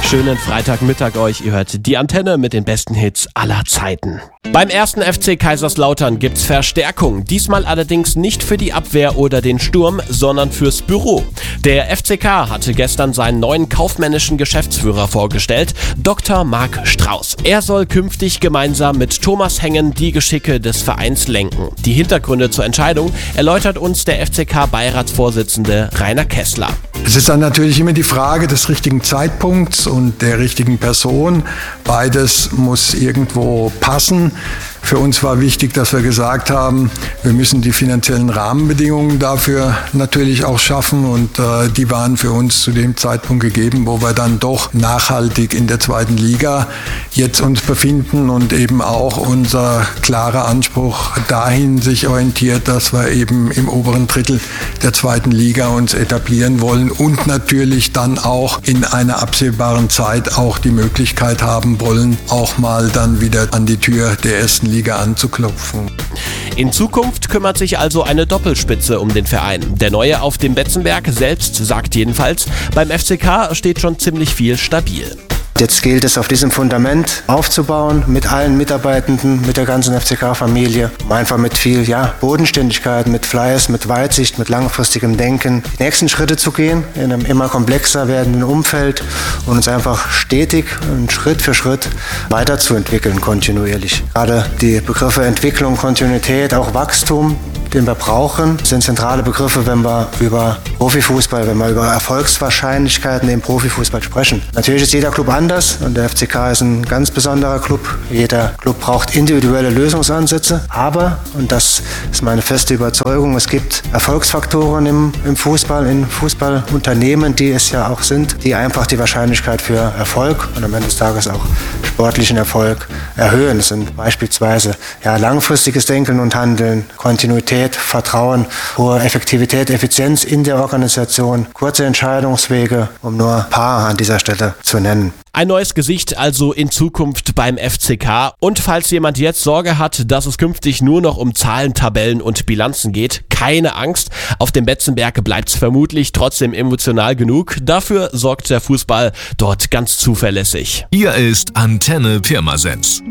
Schönen Freitagmittag euch. Ihr hört die Antenne mit den besten Hits aller Zeiten. Beim 1. FC Kaiserslautern gibt's Verstärkung. Diesmal allerdings nicht für die Abwehr oder den Sturm, sondern fürs Büro. Der FCK hatte gestern seinen neuen kaufmännischen Geschäftsführer vorgestellt, Dr. Marc Strauß. Er soll künftig gemeinsam mit Thomas Hengen die Geschicke des Vereins lenken. Die Hintergründe zur Entscheidung erläutert uns der FCK-Beiratsvorsitzende Rainer Kessler. Es ist dann natürlich immer die Frage des richtigen Zeitpunkts und der richtigen Person. Beides muss irgendwo passen. Für uns war wichtig, dass wir gesagt haben, wir müssen die finanziellen Rahmenbedingungen dafür natürlich auch schaffen und die waren für uns zu dem Zeitpunkt gegeben, wo wir dann doch nachhaltig in der zweiten Liga jetzt uns befinden und eben auch unser klarer Anspruch dahin sich orientiert, dass wir eben im oberen Drittel der zweiten Liga uns etablieren wollen und natürlich dann auch in einer absehbaren Zeit auch die Möglichkeit haben wollen, auch mal dann wieder an die Tür der ersten Liga anzuklopfen. In Zukunft kümmert sich also eine Doppelspitze um den Verein. Der Neue auf dem Betzenberg selbst sagt jedenfalls, beim FCK steht schon ziemlich viel stabil. Jetzt gilt es, auf diesem Fundament aufzubauen, mit allen Mitarbeitenden, mit der ganzen FCK-Familie, um einfach mit viel Bodenständigkeit, mit Fleiß, mit Weitsicht, mit langfristigem Denken die nächsten Schritte zu gehen in einem immer komplexer werdenden Umfeld und uns einfach stetig und Schritt für Schritt weiterzuentwickeln, kontinuierlich. Gerade die Begriffe Entwicklung, Kontinuität, auch Wachstum, den wir brauchen, sind zentrale Begriffe, wenn wir über Profifußball, wenn wir über Erfolgswahrscheinlichkeiten im Profifußball sprechen. Natürlich ist jeder Club anders und der FCK ist ein ganz besonderer Club. Jeder Club braucht individuelle Lösungsansätze, aber, und das ist meine feste Überzeugung, es gibt Erfolgsfaktoren im Fußball, in Fußballunternehmen, die es ja auch sind, die einfach die Wahrscheinlichkeit für Erfolg und am Ende des Tages auch sportlichen Erfolg erhöhen. Das sind beispielsweise langfristiges Denken und Handeln, Kontinuität, Vertrauen, hohe Effektivität, Effizienz in der Organisation, kurze Entscheidungswege, um nur ein paar an dieser Stelle zu nennen. Ein neues Gesicht also in Zukunft beim FCK. Und falls jemand jetzt Sorge hat, dass es künftig nur noch um Zahlen, Tabellen und Bilanzen geht, keine Angst. Auf dem Betzenberg bleibt es vermutlich trotzdem emotional genug. Dafür sorgt der Fußball dort ganz zuverlässig. Hier ist Antenne Pirmasens.